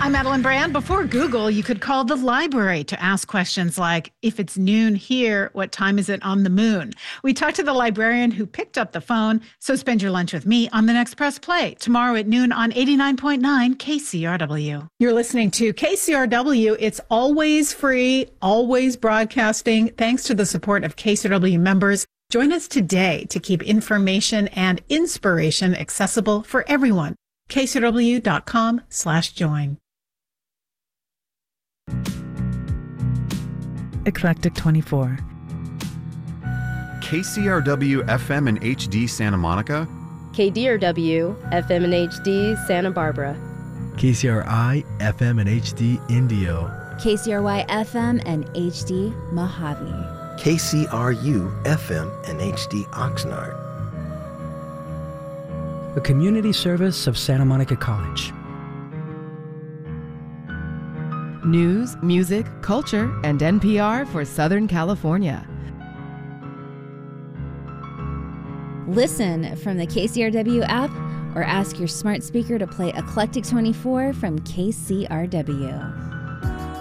I'm Madeline Brand. Before Google, you could call the library to ask questions like, if it's noon here, what time is it on the moon? We talked to the librarian who picked up the phone. So spend your lunch with me on The Next Press Play tomorrow at noon on 89.9 KCRW. You're listening to KCRW. It's always free, always broadcasting, thanks to the support of KCRW members. Join us today to keep information and inspiration accessible for everyone. KCRW.com/join. Eclectic 24. KCRW FM and HD Santa Monica. KDRW FM and HD Santa Barbara. KCRI FM and HD Indio. KCRY FM and HD Mojave. KCRU FM and HD Oxnard. A community service of Santa Monica College. News, music, culture, and NPR for Southern California. Listen from the KCRW app or ask your smart speaker to play Eclectic 24 from KCRW.